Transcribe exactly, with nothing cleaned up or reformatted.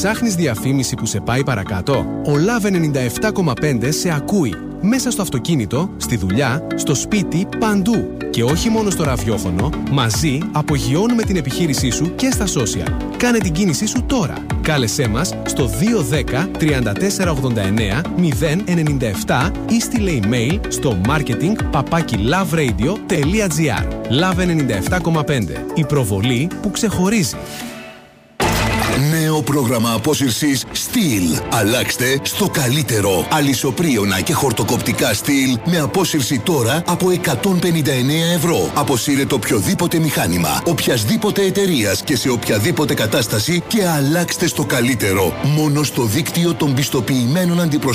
Ψάχνεις διαφήμιση που σε πάει παρακάτω? Ο Love ενενήντα επτά κόμμα πέντε σε ακούει. Μέσα στο αυτοκίνητο, στη δουλειά, στο σπίτι, παντού. Και όχι μόνο στο ραδιόφωνο, μαζί απογειώνουμε την επιχείρησή σου και στα social. Κάνε την κίνησή σου τώρα. Κάλεσέ μας στο δύο ένα μηδέν τρία τέσσερα ογδόντα εννέα μηδέν ενενήντα επτά ή στείλε email στο marketing παπάκι loveradio τελεία gr. Love ενενήντα επτά κόμμα πέντε. Η προβολή που ξεχωρίζει. Νέο πρόγραμμα απόσυρσης Steel. Αλλάξτε στο καλύτερο. Αλυσοπρίωνα και χορτοκοπτικά Steel με απόσυρση τώρα από εκατόν πενήντα εννέα ευρώ. Αποσύρετε οποιοδήποτε μηχάνημα, οποιασδήποτε εταιρείας και σε οποιαδήποτε κατάσταση και αλλάξτε στο καλύτερο. Μόνο στο δίκτυο των πιστοποιημένων αντιπροσώπων